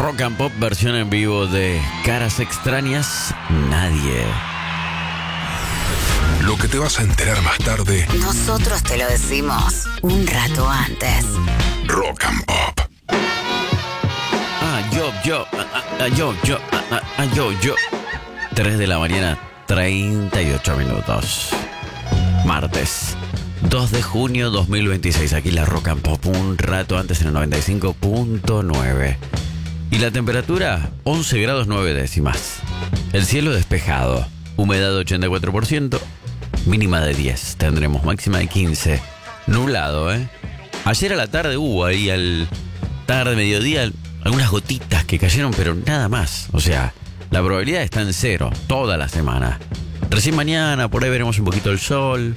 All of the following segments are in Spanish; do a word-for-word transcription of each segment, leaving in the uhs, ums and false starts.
Rock and Pop versión en vivo de Caras Extrañas, Nadie. Lo que te vas a enterar más tarde. Nosotros te lo decimos un rato antes. Rock and Pop. Ah, yo, yo, ah, ah, yo, yo, ah, ah, yo, yo. tres de la mañana, treinta y ocho minutos. Martes, dos de junio dos mil veintiséis. Aquí la Rock and Pop, un rato antes en el noventa y cinco punto nueve. Y la temperatura, once grados nueve décimas. El cielo despejado, humedad ochenta y cuatro por ciento, mínima de diez. Tendremos máxima de quince. Nublado, ¿eh? Ayer a la tarde hubo ahí al tarde, mediodía, algunas gotitas que cayeron, pero nada más. O sea, la probabilidad está en cero toda la semana. Recién mañana, por ahí veremos un poquito el sol.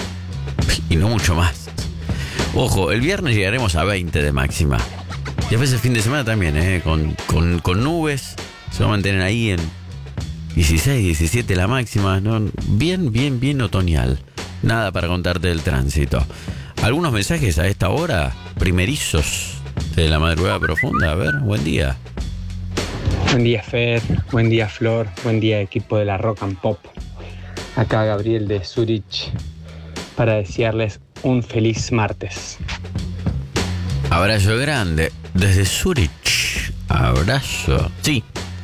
Y no mucho más. Ojo, el viernes llegaremos a veinte de máxima. Y a veces el fin de semana también, ¿eh? Con, con, con nubes. Se va a mantener ahí en dieciséis, diecisiete la máxima, ¿no? Bien, bien, bien otoñal. Nada para contarte del tránsito. Algunos mensajes a esta hora, primerizos de la madrugada profunda. A ver, buen día. Buen día, Fer. Buen día, Flor. Buen día, equipo de la Rock and Pop. Acá Gabriel de Zurich para desearles un feliz martes. Abrazo grande desde Zurich. Abrazo. Sí.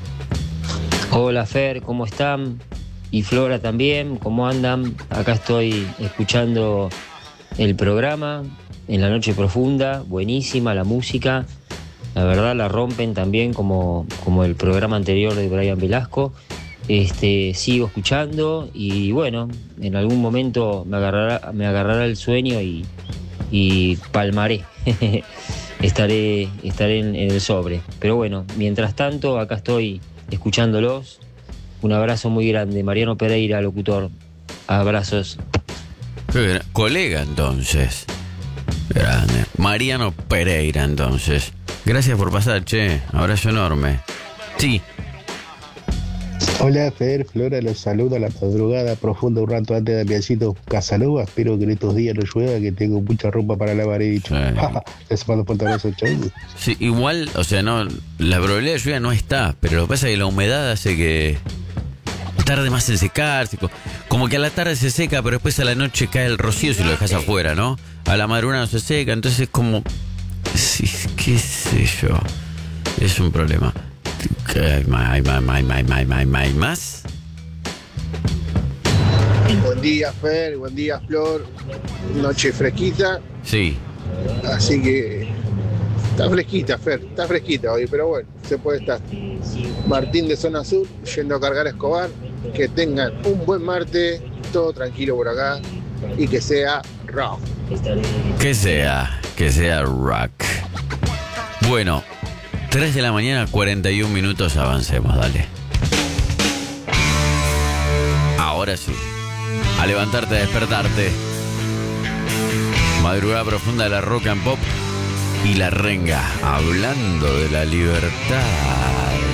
Hola, Fer, ¿cómo están? Y Flora también, ¿cómo andan? Acá estoy escuchando el programa en la noche profunda. Buenísima la música. La verdad la rompen también como, como el programa anterior de Brian Velasco. Este, sigo escuchando y bueno, en algún momento me agarrará, me agarrará el sueño y, y palmaré. estaré estaré en, en el sobre. Pero bueno, mientras tanto, acá estoy escuchándolos. Un abrazo muy grande. Mariano Pereira, locutor. Abrazos. Colega, entonces. Grande. Mariano Pereira, entonces. Gracias por pasar, che. Abrazo enorme. Sí. Hola, Fer, Flora, los saludo a la madrugada profunda un rato antes de Damiancito Casanova. Espero que en estos días no llueva, que tengo mucha ropa para lavar, he dicho. Sí. Les mando fuerte abrazo, chau. Sí, igual, o sea, no, la probabilidad de lluvia no está, pero lo que pasa es que la humedad hace que tarde más en secarse. Como que a la tarde se seca, pero después a la noche cae el rocío si lo dejas afuera, ¿no? A la madrugada no se seca, entonces es como... Sí, qué sé yo. Es un problema. ¿Hay más? Buen día, Fer, buen día, Flor. Noche fresquita. Sí. Así que está fresquita, Fer, está fresquita hoy, pero bueno, se puede estar. Martín de Zona Sur, yendo a cargar a Escobar. Que tengan un buen martes, todo tranquilo por acá y que sea rock. Que sea, que sea rock. Bueno, tres de la mañana, cuarenta y un minutos, avancemos, dale. Ahora sí, a levantarte, a despertarte. Madrugada profunda de la Rock and Pop y la renga, hablando de la libertad.